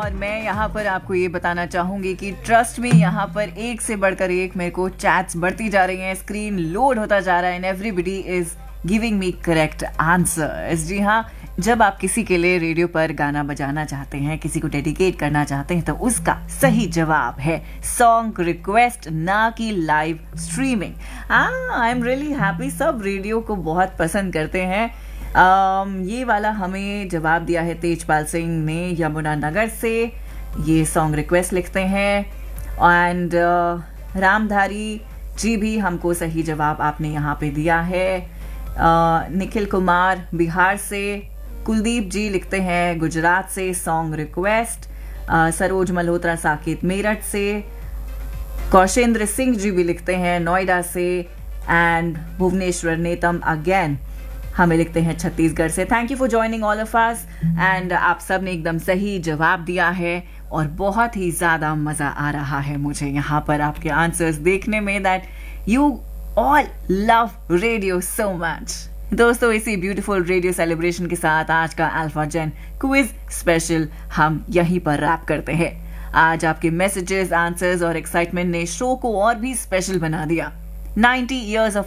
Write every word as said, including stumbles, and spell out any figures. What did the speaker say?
और मैं यहाँ पर आपको ये बताना चाहूंगी कि ट्रस्ट में यहाँ पर एक से बढ़कर एक मेरे को चैट्स बढ़ती जा रही हैं, स्क्रीन लोड होता जा रहा है and everybody is giving me correct answers. जी हाँ, जब आप किसी के लिए रेडियो पर गाना बजाना चाहते हैं, किसी को डेडिकेट करना चाहते हैं, तो उसका सही जवाब है सॉन्ग रिक्वेस्ट, ना कि live streaming. I am really happy, सब रेडियो को बहुत पसंद करते हैं। um, ये वाला हमें जवाब दिया है तेजपाल सिंह ने यमुनानगर से, ये सॉन्ग रिक्वेस्ट लिखते हैं। एंड uh, रामधारी जी भी हमको सही जवाब आपने यहाँ पे दिया है। uh, निखिल कुमार बिहार से, कुलदीप जी लिखते हैं गुजरात से song request, uh, Saroj Malhotra Saket Meerut से, कौशेंद्र सिंह जी भी लिखते हैं नोएडा से, एंड भुवनेश्वर नेतम अगेन हमें लिखते हैं छत्तीसगढ़ से। Thank you for joining all of us and आप सब ने एकदम सही जवाब दिया है और बहुत ही ज़्यादा मज़ा आ रहा है मुझे यहाँ पर आपके आंसर्स देखने में, that you all love radio so much. दोस्तों, इसी ब्यूटीफुल रेडियो सेलिब्रेशन के साथ आज का अल्फा जेन क्विज स्पेशल हम यहीं पर रैप करते हैं। आज आपके मैसेजेस, आंसर्स और एक्साइटमेंट ने शो को और भी स्पेशल बना दिया। Ninety years of